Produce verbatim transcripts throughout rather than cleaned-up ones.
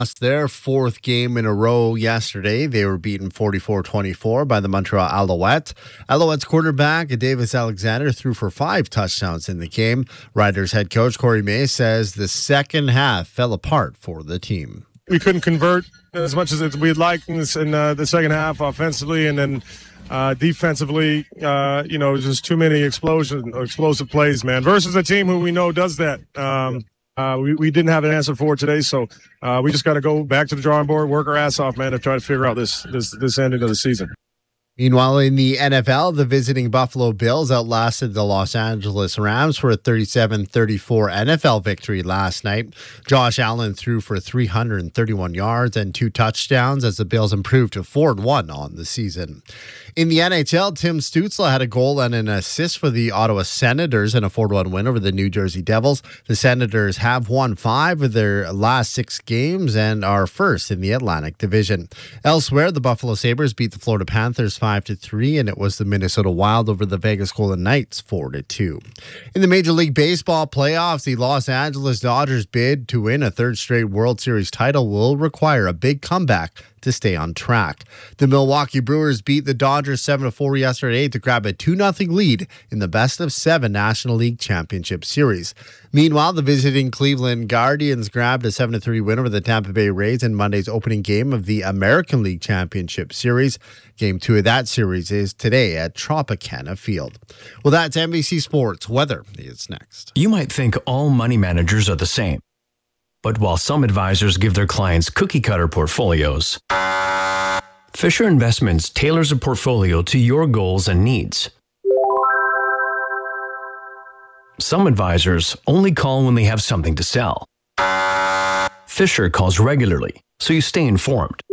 Lost their fourth game in a row yesterday. They were beaten forty-four twenty-four by the Montreal Alouettes. Alouettes quarterback Davis Alexander threw for five touchdowns in the game. Riders head coach Corey May says the second half fell apart for the team. We couldn't convert as much as we'd like in, this, in uh, the second half offensively, and then uh, defensively, uh, you know, just too many explosion, explosive plays, man, versus a team who we know does that. Um, Uh, we, we didn't have an answer for it today, so uh, we just got to go back to the drawing board, work our ass off, man, to try to figure out this this this ending of the season. Meanwhile, in the N F L, the visiting Buffalo Bills outlasted the Los Angeles Rams for a thirty-seven thirty-four N F L victory last night. Josh Allen threw for three hundred thirty-one yards and two touchdowns as the Bills improved to four and one on the season. In the N H L, Tim Stützle had a goal and an assist for the Ottawa Senators in a four to one win over the New Jersey Devils. The Senators have won five of their last six games and are first in the Atlantic Division. Elsewhere, the Buffalo Sabres beat the Florida Panthers five to three, and it was the Minnesota Wild over the Vegas Golden Knights four to two. In the Major League Baseball playoffs, the Los Angeles Dodgers bid to win a third straight World Series title will require a big comeback to stay on track. The Milwaukee Brewers beat the Dodgers seven to four yesterday to grab a two nothing lead in the best of seven National League Championship Series. Meanwhile, the visiting Cleveland Guardians grabbed a seven to three win over the Tampa Bay Rays in Monday's opening game of the American League Championship Series. Game two of that series is today at Tropicana Field. Well, that's N B C Sports. Weather is next. You might think all money managers are the same. But while some advisors give their clients cookie-cutter portfolios, Fisher Investments tailors a portfolio to your goals and needs. Some advisors only call when they have something to sell. Fisher calls regularly, so you stay informed.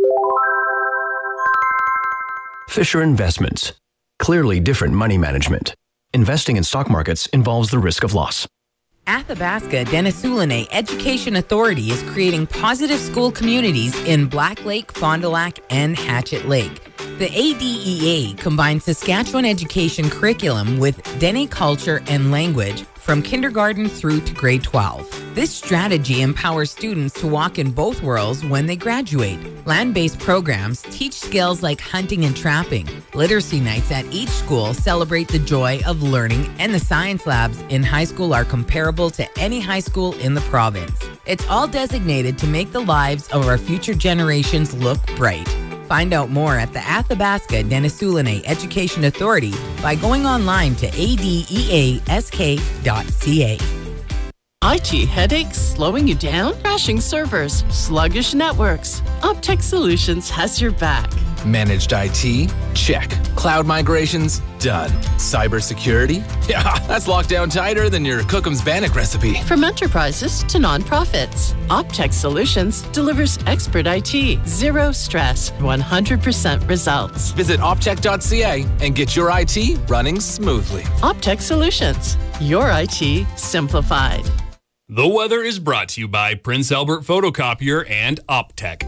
Fisher Investments. Clearly different money management. Investing in stock markets involves the risk of loss. Athabasca Denisoulene Education Authority is creating positive school communities in Black Lake, Fond du Lac, and Hatchet Lake. The A D E A combines Saskatchewan education curriculum with Dene culture and language from kindergarten through to grade twelve. This strategy empowers students to walk in both worlds when they graduate. Land-based programs teach skills like hunting and trapping. Literacy nights at each school celebrate the joy of learning, and the science labs in high school are comparable to any high school in the province. It's all designated to make the lives of our future generations look bright. Find out more at the Athabasca Denisoulene Education Authority by going online to a d e a s k dot c a. I T headaches slowing you down? Crashing servers, sluggish networks. Optech Solutions has your back. Managed I T? Check. Cloud migrations? Done. Cybersecurity? Yeah, that's locked down tighter than your Cookham's Bannock recipe. From enterprises to nonprofits, Optech Solutions delivers expert I T, zero stress, one hundred percent results. Visit optech dot c a and get your I T running smoothly. Optech Solutions, your I T simplified. The weather is brought to you by Prince Albert Photocopier and Optech.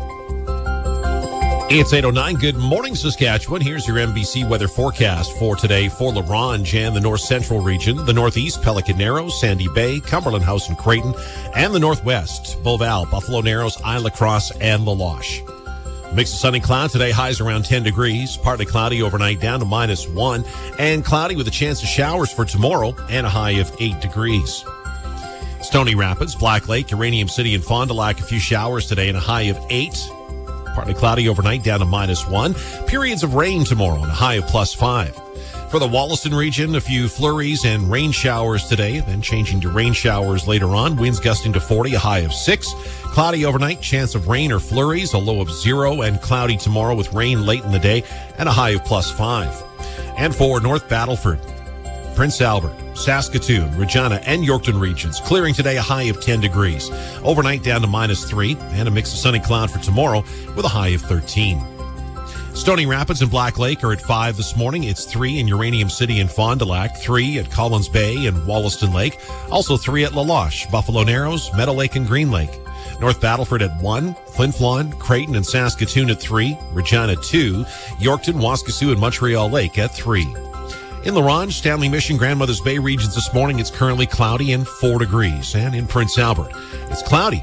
It's eight oh nine. Good morning, Saskatchewan. Here's your N B C weather forecast for today for La Ronge and the north central region, the northeast, Pelican Narrows, Sandy Bay, Cumberland House and Creighton, and the northwest, Beauval, Buffalo Narrows, Isle Cross, and La Loche. Mix of sun and cloud today, highs around ten degrees, partly cloudy overnight down to minus one, and cloudy with a chance of showers for tomorrow and a high of eight degrees. Stony Rapids, Black Lake, Uranium City, and Fond du Lac, a few showers today and a high of eight. Partly cloudy overnight down to minus one. Periods of rain tomorrow and a high of plus five. For the Wollaston region, a few flurries and rain showers today, then changing to rain showers later on. Winds gusting to forty, a high of six. Cloudy overnight, chance of rain or flurries, a low of zero, and cloudy tomorrow with rain late in the day and a high of plus five. And for North Battleford, Prince Albert, Saskatoon, Regina, and Yorkton regions, clearing today, a high of ten degrees. Overnight down to minus three, and a mix of sunny cloud for tomorrow with a high of thirteen. Stony Rapids and Black Lake are at five this morning. It's three in Uranium City and Fond du Lac, three at Collins Bay and Wollaston Lake, also three at La Loche, Buffalo Narrows, Meadow Lake, and Green Lake. North Battleford at one, Flin Flon, Creighton, and Saskatoon at three, Regina two, Yorkton, Waskesiu, and Montreal Lake at three. In La Ronge, Stanley Mission, Grandmother's Bay regions this morning, it's currently cloudy and four degrees. And in Prince Albert, it's cloudy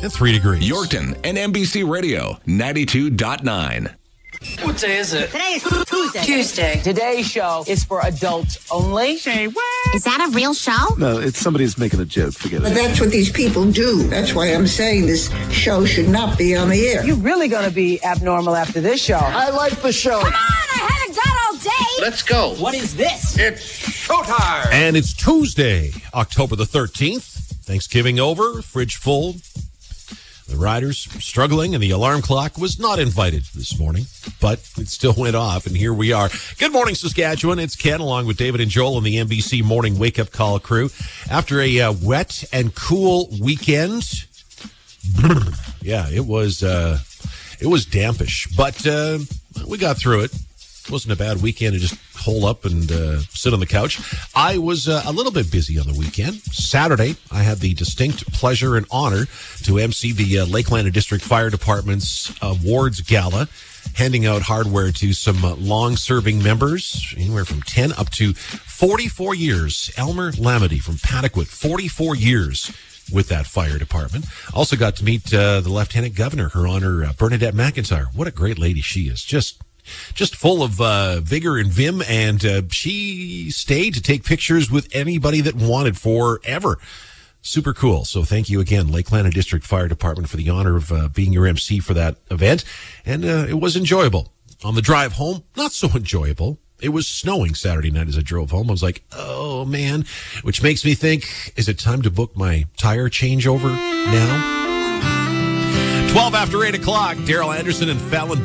and three degrees. Yorkton and N B C Radio ninety-two point nine. What day is it? Today is Tuesday. Tuesday. Today's show is for adults only. Say what? Is that a real show? No, it's somebody's making a joke. Forget it. But that's what these people do. That's why I'm saying this show should not be on the air. You're really going to be abnormal after this show. I like the show. Come on, I haven't done all day. Let's go. What is this? It's showtime. And it's Tuesday, October the thirteenth. Thanksgiving over, fridge full. The riders struggling, and the alarm clock was not invited this morning, but it still went off, and here we are. Good morning, Saskatchewan. It's Ken, along with David and Joel and the N B C Morning Wake Up Call crew. After a uh, wet and cool weekend, yeah, it was uh, it was dampish, but uh, we got through it. It wasn't a bad weekend to just hole up and uh, sit on the couch. I was uh, a little bit busy on the weekend. Saturday, I had the distinct pleasure and honor to emcee the uh, Lakeland District Fire Department's Awards Gala, handing out hardware to some uh, long-serving members, anywhere from ten up to forty-four years. Elmer Lamedy from Pataquid, forty-four years with that fire department. Also got to meet uh, the Lieutenant Governor, Her Honor uh, Bernadette McIntyre. What a great lady she is. Just Just full of uh, vigor and vim, and uh, she stayed to take pictures with anybody that wanted forever. Super cool. So thank you again, Lakeland District Fire Department, for the honor of uh, being your M C for that event. And uh, it was enjoyable. On the drive home, not so enjoyable. It was snowing Saturday night as I drove home. I was like, oh, man, which makes me think, is it time to book my tire changeover now? twelve after eight o'clock, Daryl Anderson and Fallon